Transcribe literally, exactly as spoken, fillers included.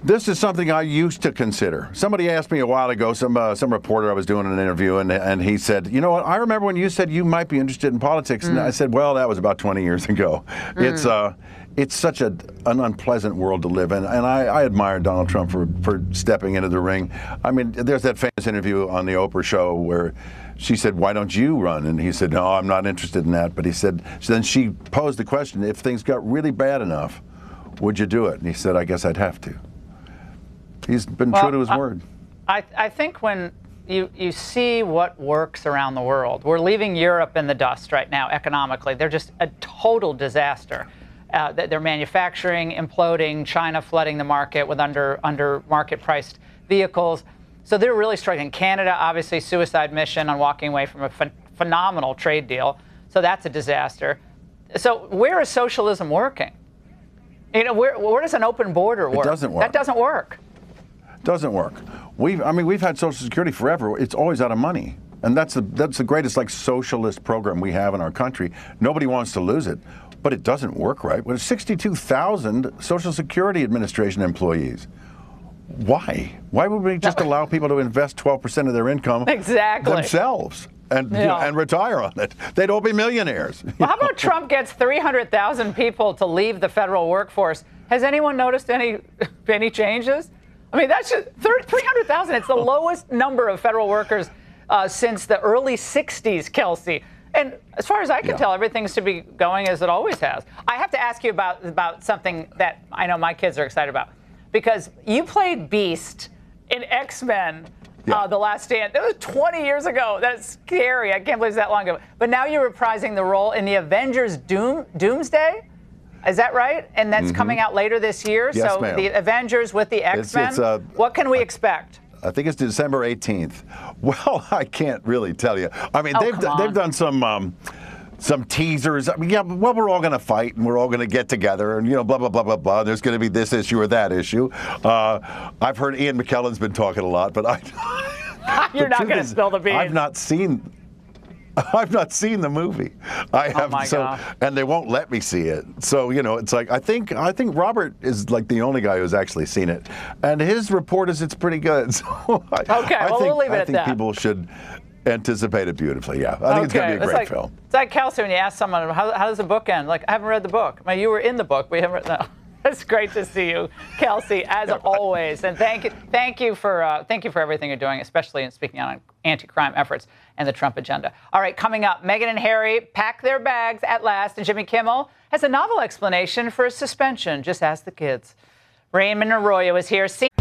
This is something I used to consider. Somebody asked me a while ago, some uh, some reporter I was doing an interview, and and he said, you know what, I remember when you said you might be interested in politics. Mm. And I said, well, that was about twenty years ago. Mm. It's uh, it's such a, an unpleasant world to live in, and I, I admire Donald Trump for, for stepping into the ring. I mean, there's that famous interview on the Oprah show where she said, why don't you run? And he said, no, I'm not interested in that. But he said, so then she posed the question, if things got really bad enough, would you do it? And he said, I guess I'd have to. He's been well, true to his I, word. I, I think when you, you see what works around the world, we're leaving Europe in the dust right now economically. They're just a total disaster. Uh, their manufacturing imploding, China flooding the market with under, under market priced vehicles. So they're really struggling. Canada, obviously, suicide mission on walking away from a ph phenomenal trade deal. So that's a disaster. So where is socialism working? You know, where, where does an open border work? It doesn't work. That doesn't work. Doesn't work. We've, I mean, we've had Social Security forever. It's always out of money. And that's the, that's the greatest, like, socialist program we have in our country. Nobody wants to lose it. But it doesn't work right. With sixty-two thousand Social Security Administration employees. Why? Why would we just allow people to invest twelve percent of their income exactly. themselves and, yeah. you know, and retire on it? They'd all be millionaires. Well, how about Trump gets three hundred thousand people to leave the federal workforce? Has anyone noticed any, any changes? I mean, that's just three hundred thousand. It's the lowest number of federal workers uh, since the early sixties, Kelsey. And as far as I can yeah. tell, everything should be going as it always has. I have to ask you about, about something that I know my kids are excited about. Because you played Beast in X-Men, yeah. uh, The Last Stand. That was twenty years ago. That's scary. I can't believe it's that long ago. But now you're reprising the role in the Avengers Doom, Doomsday? Is that right? And that's mm-hmm. coming out later this year? Yes, so ma'am. The Avengers with the X-Men? It's, it's, uh, what can we expect? I think it's December eighteenth. Well, I can't really tell you. I mean, oh, they've they've done some um, some teasers. I mean, yeah, well, we're all going to fight and we're all going to get together and, you know, blah, blah, blah, blah, blah. There's going to be this issue or that issue. Uh, I've heard Ian McKellen's been talking a lot, but I. You're not going to spill the beans. I've not seen. I've not seen the movie. I have, oh my so, God. And they won't let me see it. So, you know, it's like I think I think Robert is like the only guy who's actually seen it, and his report is it's pretty good. So I, okay, I well, think, we'll leave it I at think that. people should anticipate it beautifully. Yeah, I think okay. it's going to be a it's great like, film. It's like Kelsey when you ask someone how, how does the book end? Like, I haven't read the book. I mean, you were in the book, but you haven't read. No. It's great to see you, Kelsey, as always, and thank you, thank you for uh, thank you for everything you're doing, especially in speaking on anti-crime efforts and the Trump agenda. All right, coming up, Meghan and Harry pack their bags at last, and Jimmy Kimmel has a novel explanation for his suspension. Just ask the kids. Raymond Arroyo is here.